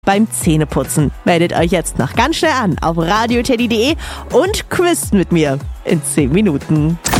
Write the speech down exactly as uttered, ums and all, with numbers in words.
beim Zähneputzen. Meldet euch jetzt noch ganz schnell an auf radioteddy punkt de und quizt mit mir in zehn Minuten.